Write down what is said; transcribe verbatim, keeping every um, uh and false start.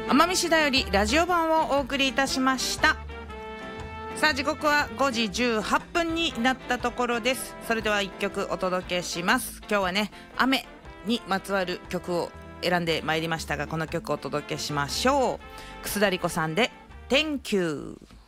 奄美市だよりラジオ版をお送りいたしました。さあ時刻はごじじゅうはっぷんになったところです。それではいっきょくお届けします。今日はね雨にまつわる曲を選んでまいりましたが、この曲をお届けしましょう。楠田理子さんで Thank you。